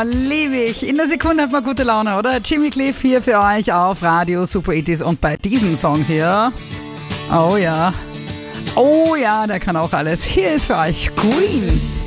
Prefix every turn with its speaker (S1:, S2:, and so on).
S1: liebe ich. In der Sekunde hat man gute Laune, oder? Jimmy Cliff hier für euch auf Radio Super 80s und bei diesem Song hier, oh ja, der kann auch alles. Hier ist für euch Queen.